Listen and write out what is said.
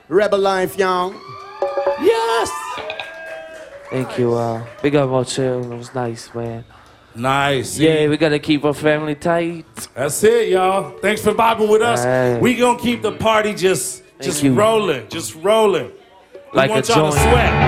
Rebel life, y'all. Yes. Thank you. Big up Motel. It was nice, man. Nice. Yeah, we gotta keep our family tight. That's it, y'all. Thanks for vibing with us. We gonna keep the party just rolling, just rolling. We Like want a y'all to joint. sweat.